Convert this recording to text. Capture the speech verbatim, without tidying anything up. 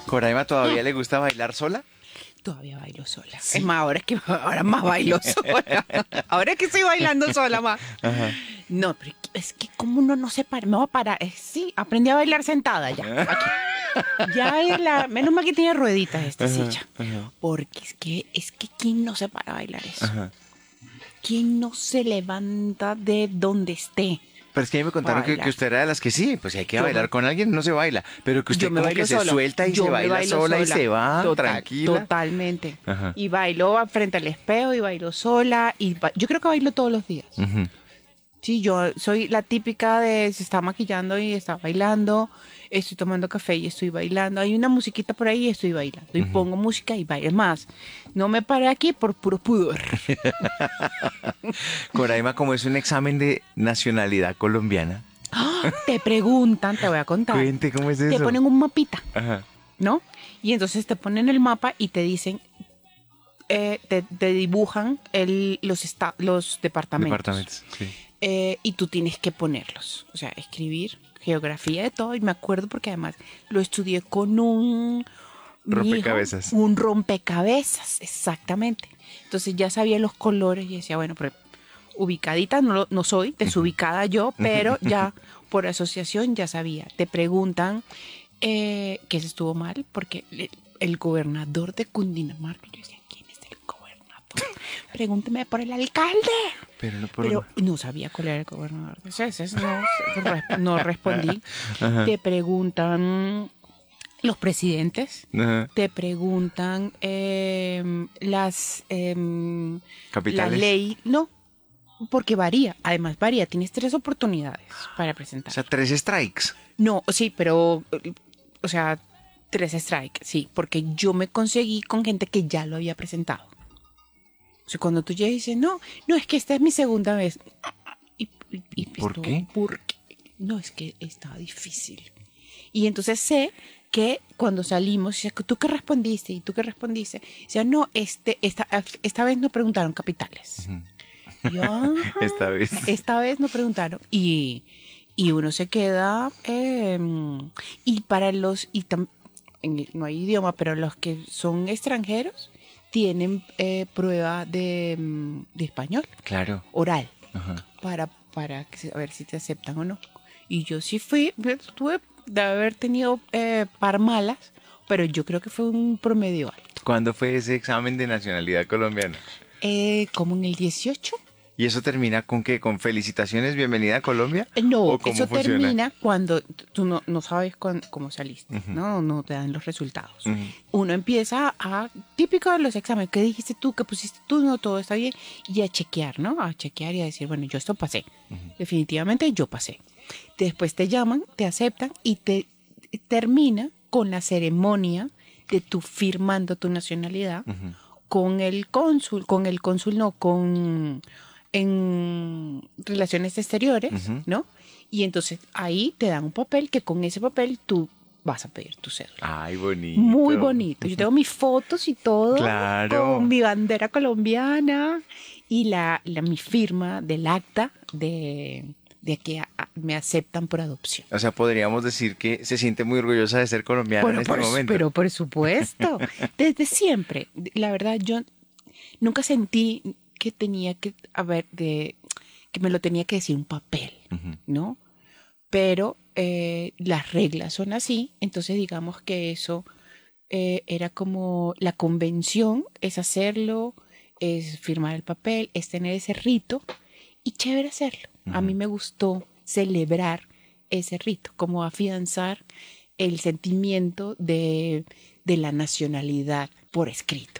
¿Coraima todavía le gusta bailar sola? Todavía bailo sola. Sí. Es más, ahora es que ahora más bailo sola. Ahora es que estoy bailando sola más. Ajá. No, pero es que como uno no se para, me va a parar. Eh, sí, aprendí a bailar sentada ya. Aquí. Ya es la, menos mal que tiene rueditas esta ajá, silla. Ajá. Porque es que, es que ¿quién no se para a bailar eso? Ajá. ¿Quién no se levanta de donde esté? Pero es que a mí me contaron que, que usted era de las que sí, pues si hay que yo bailar me... con alguien, no se baila. Pero que usted como que se sola. suelta y yo se baila sola, sola y se va Total, tranquila. Totalmente. Ajá. Y bailo frente al espejo y bailo sola. Y ba... Yo creo que bailo todos los días. Uh-huh. Sí, yo soy la típica de se está maquillando y está bailando. Estoy tomando café y estoy bailando. Hay una musiquita por ahí y estoy bailando. Y uh-huh. pongo música y bailo. Es más, no me paré aquí por puro pudor. Coraima, como es un examen de nacionalidad colombiana. ¡Oh! Te preguntan, te voy a contar. Cuente, ¿cómo es eso? Te ponen un mapita, ajá. ¿no? Y entonces te ponen el mapa y te dicen, eh, te, te dibujan el, los, esta, los departamentos. Departamentos, sí. Eh, y tú tienes que ponerlos, o sea, escribir geografía de todo. Y me acuerdo porque además lo estudié con un rompecabezas. Hijo, un rompecabezas, exactamente. Entonces ya sabía los colores y decía, bueno, pero ubicadita no, no soy, desubicada yo, pero ya por asociación ya sabía. Te preguntan eh, que se estuvo mal porque el, el gobernador de Cundinamarca, yo decía, ¿quién es el gobernador? Pregúnteme por el alcalde. Pero no, por... Pero no sabía cuál era el gobernador. Entonces, no, no respondí. Ajá. Te preguntan los presidentes, ajá. te preguntan eh, las eh, capitales. La ley, no, porque varía. Además varía. Tienes tres oportunidades para presentar. O sea, tres strikes. No, sí, pero, o sea, tres strikes, sí, porque yo me conseguí con gente que ya lo había presentado. O sea, cuando tú llegas y dices, no, no, es que esta es mi segunda vez. Y, y, y ¿Por esto, qué? Porque, no, es que estaba difícil. Y entonces sé que cuando salimos, ¿tú qué respondiste? ¿Y tú qué respondiste? O sea, no, este, esta, esta vez no preguntaron capitales. Uh-huh. Yo, esta vez. Esta vez no preguntaron. Y, y uno se queda... Eh, y para los... Y tam, en, no hay idioma, pero los que son extranjeros tienen eh, prueba de, de español. Claro. Oral. Uh-huh. Para, para que, a ver si te aceptan o no. Y yo sí fui, tuve de haber tenido eh, par malas, pero yo creo que fue un promedio alto. ¿Cuándo fue ese examen de nacionalidad colombiana? Eh, como en el dieciocho. ¿Y eso termina con qué? ¿Con felicitaciones, bienvenida a Colombia? No, eso funciona? Termina cuando tú no, no sabes con, cómo saliste, uh-huh. ¿no? No te dan los resultados. Uh-huh. Uno empieza a, típico de los exámenes, ¿qué dijiste tú? ¿Qué pusiste tú? No, todo está bien. Y a chequear, ¿no? A chequear y a decir, bueno, yo esto pasé. Uh-huh. Definitivamente yo pasé. Después te llaman, te aceptan y te termina con la ceremonia de tú firmando tu nacionalidad uh-huh. con el cónsul, con el cónsul no, con... en relaciones exteriores, uh-huh. ¿no? Y entonces ahí te dan un papel que con ese papel tú vas a pedir tu cédula. Ay, bonito. Muy bonito. Yo tengo mis fotos y todo. Claro. Con mi bandera colombiana y la, la mi firma del acta de, de que a, a, me aceptan por adopción. O sea, podríamos decir que se siente muy orgullosa de ser colombiana bueno, en este por, momento. Pero por supuesto. Desde siempre. La verdad, yo nunca sentí que tenía que haber de que me lo tenía que decir un papel, uh-huh. ¿no? Pero eh, las reglas son así, entonces digamos que eso eh, era como la convención, es hacerlo, es firmar el papel, es tener ese rito y chévere hacerlo. Uh-huh. A mí me gustó celebrar ese rito, como afianzar el sentimiento de, de la nacionalidad por escrito.